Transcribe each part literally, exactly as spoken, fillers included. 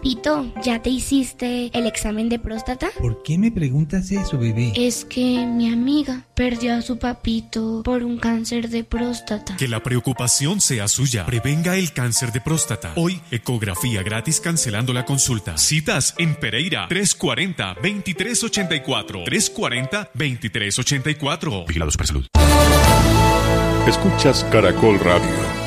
Papito, ¿ya te hiciste el examen de próstata? ¿Por qué me preguntas eso, bebé? Es que mi amiga perdió a su papito por un cáncer de próstata. Que la preocupación sea suya. Prevenga el cáncer de próstata. Hoy, ecografía gratis cancelando la consulta. Citas en Pereira, tres cuarenta, veintitrés ochenta y cuatro. tres cuarenta, veintitrés ochenta y cuatro. Vigilados por salud. Escuchas Caracol Radio.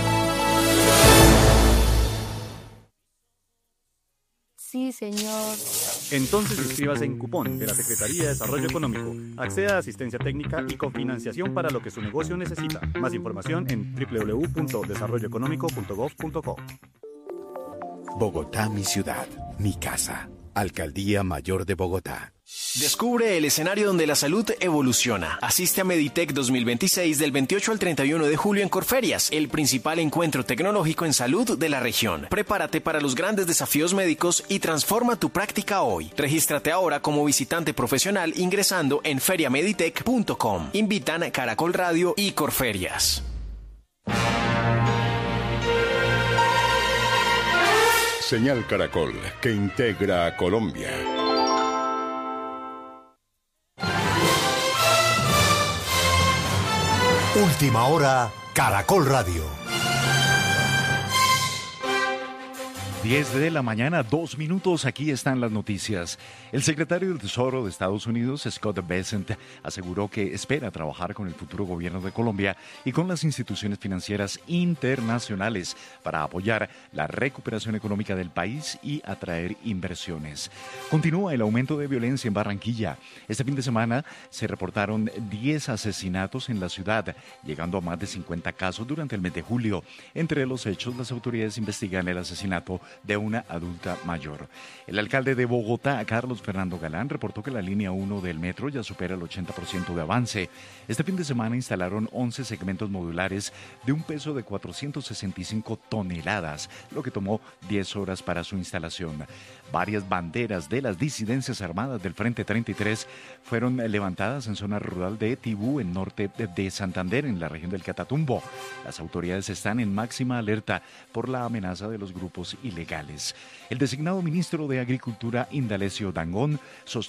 Sí, señor. Entonces inscríbase en Cupón de la Secretaría de Desarrollo Económico. Acceda a asistencia técnica y cofinanciación para lo que su negocio necesita. Más información en doble u doble u doble u punto desarrollo económico punto gov punto co. Bogotá, mi ciudad, mi casa. Alcaldía Mayor de Bogotá. Descubre el escenario donde la salud evoluciona. Asiste a Meditech dos mil veintiséis del veintiocho al treinta y uno de julio en Corferias, el principal encuentro tecnológico en salud de la región. Prepárate para los grandes desafíos médicos y transforma tu práctica hoy. Regístrate ahora como visitante profesional ingresando en feria meditech punto com. Invitan Caracol Radio y Corferias. Señal Caracol, que integra a Colombia. Última hora, Caracol Radio. diez de la mañana, dos minutos, aquí están las noticias. El secretario del Tesoro de Estados Unidos, Scott Bessent, aseguró que espera trabajar con el futuro gobierno de Colombia y con las instituciones financieras internacionales para apoyar la recuperación económica del país y atraer inversiones. Continúa el aumento de violencia en Barranquilla. Este fin de semana se reportaron diez asesinatos en la ciudad, llegando a más de cincuenta casos durante el mes de julio. Entre los hechos, las autoridades investigan el asesinato de una adulta mayor. El alcalde de Bogotá, Carlos Fernando Galán, reportó que la línea uno del metro ya supera el ochenta por ciento de avance. Este fin de semana instalaron once segmentos modulares de un peso de cuatrocientas sesenta y cinco toneladas, lo que tomó diez horas para su instalación. Varias banderas de las disidencias armadas del Frente treinta y tres fueron levantadas en zona rural de Tibú, en norte de Santander, en la región del Catatumbo. Las autoridades están en máxima alerta por la amenaza de los grupos ilegales. El designado ministro de Agricultura, Indalecio Dangond, sostuvo